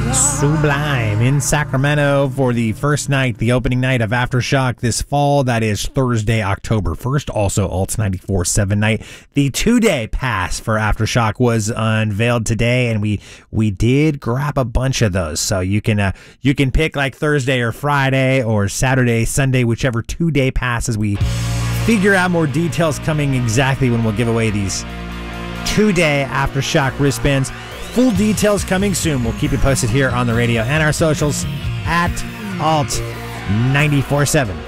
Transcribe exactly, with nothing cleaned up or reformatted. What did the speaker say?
Sublime in Sacramento for the first night, the opening night of Aftershock this fall. That is Thursday, October first. Also, Alts ninety-four point seven night. The two-day pass for Aftershock was unveiled today, and we we did grab a bunch of those. So you can uh, you can pick like Thursday or Friday or Saturday, Sunday, whichever two-day passes. We figure out more details coming exactly when we'll give away these two-day Aftershock wristbands. Full details coming soon. We'll keep you posted here on the radio and our socials at Alt ninety-four point seven.